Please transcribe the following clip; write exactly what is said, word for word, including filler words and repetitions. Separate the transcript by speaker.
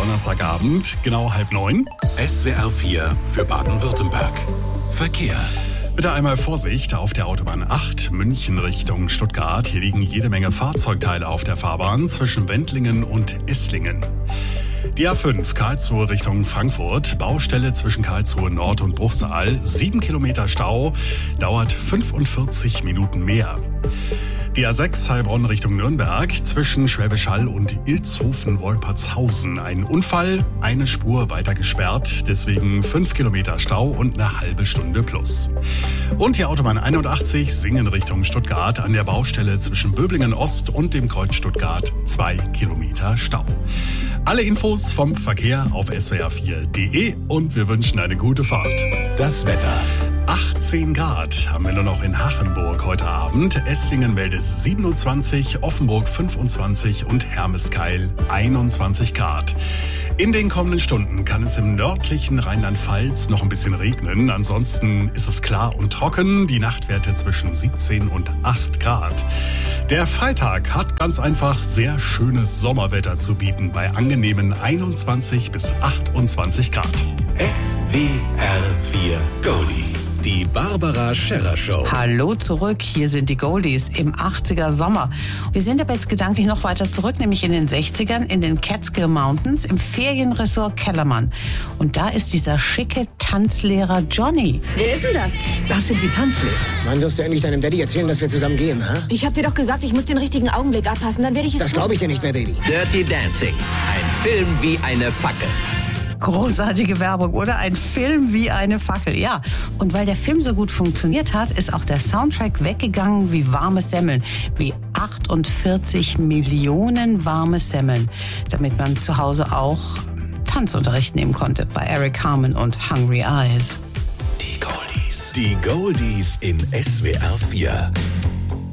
Speaker 1: Donnerstagabend, genau halb neun.
Speaker 2: S W R vier für Baden-Württemberg. Verkehr.
Speaker 1: Bitte einmal Vorsicht auf der Autobahn acht, München Richtung Stuttgart. Hier liegen jede Menge Fahrzeugteile auf der Fahrbahn zwischen Wendlingen und Esslingen. Die A fünf, Karlsruhe Richtung Frankfurt, Baustelle zwischen Karlsruhe Nord und Bruchsal, sieben Kilometer Stau, dauert fünfundvierzig Minuten mehr. Die A sechs, Heilbronn Richtung Nürnberg, zwischen Schwäbisch Hall und Ilshofen-Wolpertshausen. Ein Unfall, eine Spur weiter gesperrt, deswegen fünf Kilometer Stau und eine halbe Stunde plus. Und die Autobahn einundachtzig, Singen Richtung Stuttgart, an der Baustelle zwischen Böblingen Ost und dem Kreuz Stuttgart, zwei Kilometer Stau. Alle Infos vom Verkehr auf S W R vier punkt de und wir wünschen eine gute Fahrt.
Speaker 2: Das Wetter.
Speaker 1: achtzehn Grad haben wir nur noch in Hachenburg heute Abend. Esslingen meldet siebenundzwanzig, Offenburg fünfundzwanzig und Hermeskeil einundzwanzig Grad. In den kommenden Stunden kann es im nördlichen Rheinland-Pfalz noch ein bisschen regnen. Ansonsten ist es klar und trocken. Die Nachtwerte zwischen siebzehn und acht Grad. Der Freitag hat ganz einfach sehr schönes Sommerwetter zu bieten bei angenehmen einundzwanzig bis achtundzwanzig Grad.
Speaker 2: S W R vier Goldies. Die Barbara Scherrer Show.
Speaker 3: Hallo zurück, hier sind die Goldies im achtziger Sommer. Wir sind aber jetzt gedanklich noch weiter zurück, nämlich in den sechzigern in den Catskill Mountains im Ferienresort Kellermann. Und da ist dieser schicke Tanzlehrer Johnny.
Speaker 4: Wer ist denn das?
Speaker 5: Das sind die Tanzlehrer.
Speaker 6: Wann wirst du endlich deinem Daddy erzählen, dass wir zusammen gehen, ha?
Speaker 4: Ich hab dir doch gesagt, ich muss den richtigen Augenblick abpassen, dann werde ich es
Speaker 6: Das glaube ich dir nicht mehr, Baby.
Speaker 5: Dirty Dancing. Ein Film wie eine Fackel.
Speaker 3: Großartige Werbung, oder? Ein Film wie eine Fackel, ja. Und weil der Film so gut funktioniert hat, ist auch der Soundtrack weggegangen wie warme Semmeln. Wie achtundvierzig Millionen warme Semmeln. Damit man zu Hause auch Tanzunterricht nehmen konnte bei Eric Carmen und Hungry Eyes.
Speaker 2: Die Goldies. Die Goldies in S W R vier.